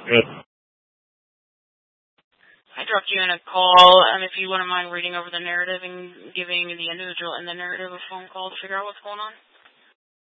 Good. I dropped you in a call, if you wouldn't mind reading over the narrative and giving the individual in the narrative a phone call to figure out what's going on.